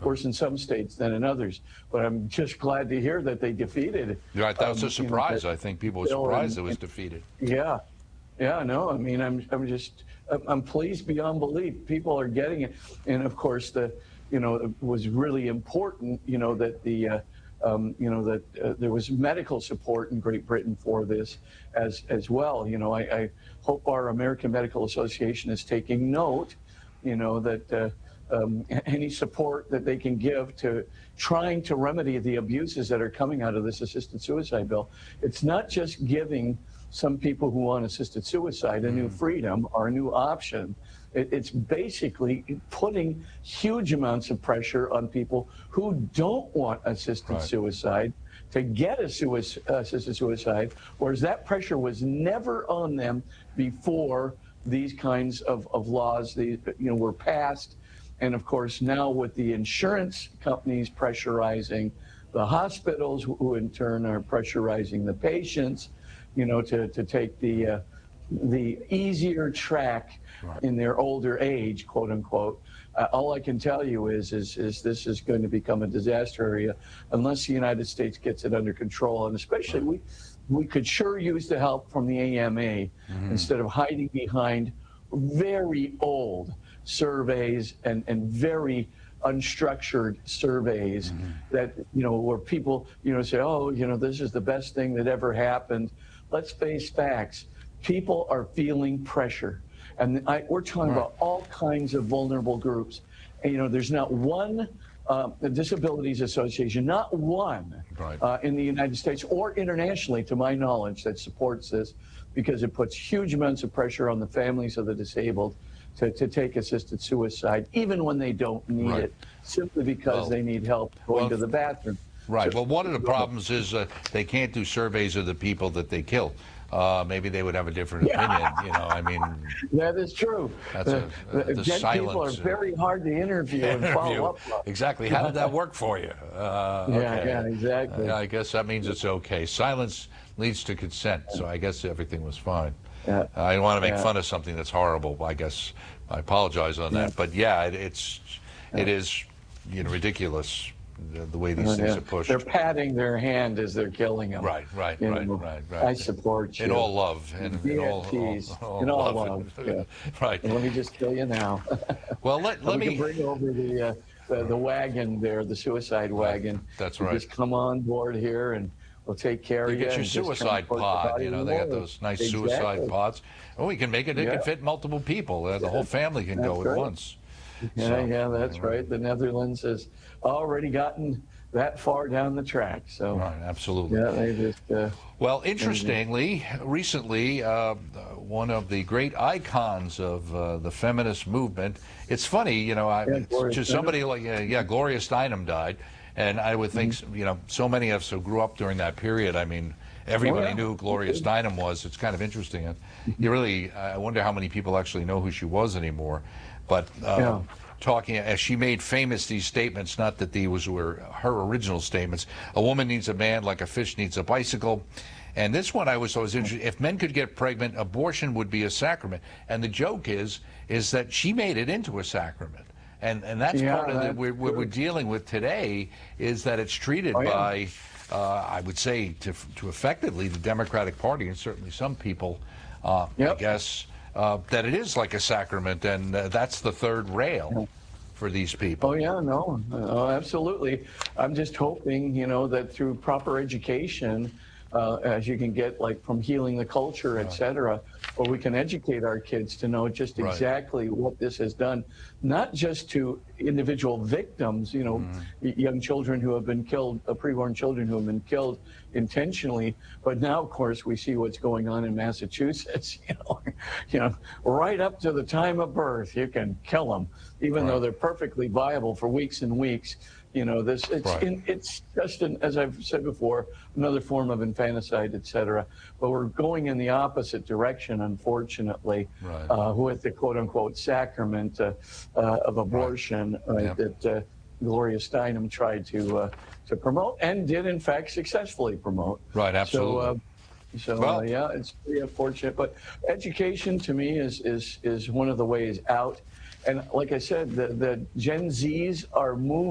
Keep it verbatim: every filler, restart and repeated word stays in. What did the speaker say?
worse in some states than in others. But I'm just glad to hear that they defeated. Right, that was um, a surprise. You know, I think people were surprised it was defeated. Yeah, yeah, no, I mean, I'm, I'm just, I'm pleased beyond belief. People are getting it, and of course, the, you know, it was really important, you know, that the, uh, um, you know, that uh, there was medical support in Great Britain for this as as well. You know, I, I hope our American Medical Association is taking note, you know, that uh, um, any support that they can give to trying to remedy the abuses that are coming out of this assisted suicide bill. It's not just giving some people who want assisted suicide a new freedom or a new option. It, it's basically putting huge amounts of pressure on people who don't want assisted right. suicide to get a suicide, assisted suicide, whereas that pressure was never on them before these kinds of, of laws the, you know, were passed. And of course, now with the insurance companies pressurizing the hospitals, who in turn are pressurizing the patients, you know, to, to take the uh, the easier track right. in their older age, quote unquote. Uh, all I can tell you is, is, is this is going to become a disaster area unless the United States gets it under control. And especially we, we could sure use the help from the A M A mm-hmm. instead of hiding behind very old surveys and, and very unstructured surveys mm-hmm. that, you know, where people, you know, say, oh, you know, this is the best thing that ever happened. Let's face facts. People are feeling pressure. And I, we're talking right. about all kinds of vulnerable groups. And, you know, there's not one uh, the Disabilities Association, not one right. uh, in the United States or internationally, to my knowledge, that supports this, because it puts huge amounts of pressure on the families of the disabled to, to take assisted suicide, even when they don't need right. it, simply because well, they need help going well, to the bathroom. Right. So, well, one of the problems is uh, they can't do surveys of the people that they kill. Uh, maybe they would have a different opinion. You know, I mean, that is true. That's a, uh, the dead silence. People are very hard to interview and follow up on. Exactly. How did that work for you? Uh, yeah, okay. yeah, exactly. Uh, I guess that means it's okay. Silence leads to consent, so I guess everything was fine. Yeah. Uh, I don't want to make yeah. fun of something that's horrible. I guess I apologize on yeah. that, but yeah, it, it's it is you know ridiculous. The, the way these oh, things yeah. are pushed. They're patting their hand as they're killing them. Right, right, you right, know, right, right. I support you. In all love. And in all, peace. all, all in all love. love. And, yeah. Right. And let me just kill you now. Well, let, let we me... can bring over the, uh, the, the wagon there, the suicide wagon. That's you right. Just come on board here and we'll take care you of you. You get your suicide pod. You know, they got those nice exactly. suicide pods. Oh, we can make it. It yeah. can fit multiple people. Uh, the whole family can that's go right. at once. Yeah, so, yeah, that's anyway. right. The Netherlands has already gotten that far down the track. So right, absolutely. Yeah, they just. Uh, well, interestingly, recently, uh, one of the great icons of uh, the feminist movement. It's funny, you know, I, yeah, to somebody like uh, yeah, Gloria Steinem died, and I would think mm-hmm. you know, so many of us who grew up during that period. I mean, everybody oh, yeah. knew who Gloria Steinem was. It's kind of interesting. And you really, I wonder how many people actually know who she was anymore. But. Uh, yeah. Talking as she made famous these statements, not that these were her original statements. A woman needs a man like a fish needs a bicycle. And this one I was always interested. If men could get pregnant, abortion would be a sacrament. And the joke is, is that she made it into a sacrament. And and that's yeah, part of the, we're, what we're dealing with today is that it's treated oh, yeah. by, uh, I would say, to to effectively the Democratic Party and certainly some people, uh, yep. I guess. Uh, that it is like a sacrament, and uh, that's the third rail for these people. Oh, yeah, no, oh, absolutely. I'm just hoping, you know, that through proper education, uh, as you can get, like, from Healing the Culture, et cetera, where we can educate our kids to know just exactly right. what this has done, not just to individual victims, you know, mm. young children who have been killed, uh, preborn children who have been killed intentionally, but now, of course, we see what's going on in Massachusetts, you know, you know, right up to the time of birth, you can kill them, even right. though they're perfectly viable for weeks and weeks. You know, this it's right. in, it's just an, as I've said before, another form of infanticide, et cetera. But we're going in the opposite direction, unfortunately, right. uh, with the quote unquote sacrament uh, uh, of abortion right. Right, yep. that uh, Gloria Steinem tried to uh, to promote and did in fact successfully promote. Right, absolutely. So, uh, so well, uh, yeah, it's pretty unfortunate. But education to me is is is one of the ways out. And like I said, the, the Gen Zs are moving.